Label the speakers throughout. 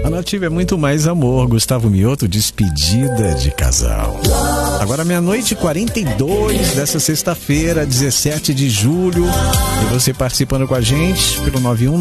Speaker 1: A Nativa é muito mais amor. Gustavo Mioto, despedida de casal. Agora meia-noite e 42 dessa sexta-feira, 17 de julho. E você participando com a gente pelo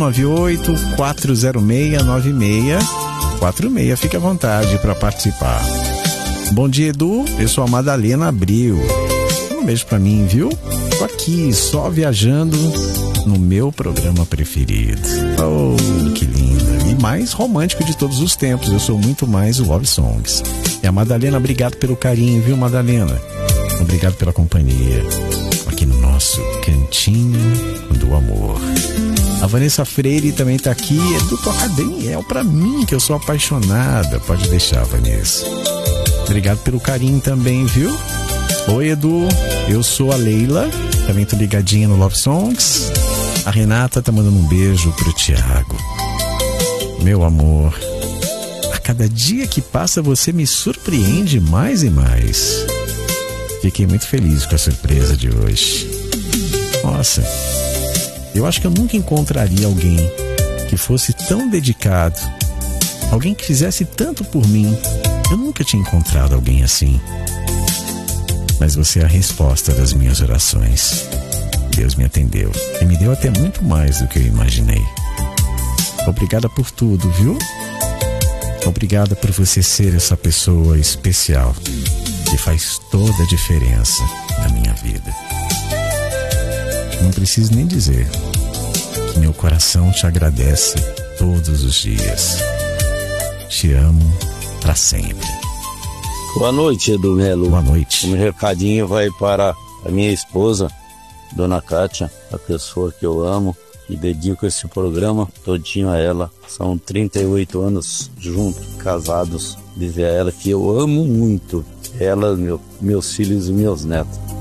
Speaker 1: 9198-406-9646. Fique à vontade para participar. Bom dia, Edu. Eu sou a Madalena Abril. Um beijo pra mim, viu? Tô aqui só viajando no meu programa preferido. Oh, que linda. E mais romântico de todos os tempos. Eu sou muito mais o Love Songs. E a Madalena, obrigado pelo carinho, viu, Madalena? Obrigado pela companhia aqui no nosso cantinho do amor. A Vanessa Freire também tá aqui. Edu, toca Daniel pra mim, que eu sou apaixonada. Pode deixar, Vanessa. Obrigado pelo carinho também, viu? Oi, Edu, eu sou a Leila, também tô ligadinha no Love Songs. A Renata tá mandando um beijo pro Thiago. Meu amor, a cada dia que passa você me surpreende mais e mais. Fiquei muito feliz com a surpresa de hoje. Nossa, eu acho que eu nunca encontraria alguém que fosse tão dedicado, alguém que fizesse tanto por mim. Eu nunca tinha encontrado alguém assim. Mas você é a resposta das minhas orações. Deus me atendeu e me deu até muito mais do que eu imaginei. Obrigada por tudo, viu? Obrigada por você ser essa pessoa especial que faz toda a diferença na minha vida. Não preciso nem dizer que meu coração te agradece todos os dias. Te amo pra sempre.
Speaker 2: Boa noite, Edu Melo.
Speaker 1: Boa noite.
Speaker 2: Um recadinho vai para a minha esposa, Dona Kátia, a pessoa que eu amo, e dedico esse programa todinho a ela. São 38 anos juntos, casados. Dizer a ela que eu amo muito ela, meus filhos e meus netos.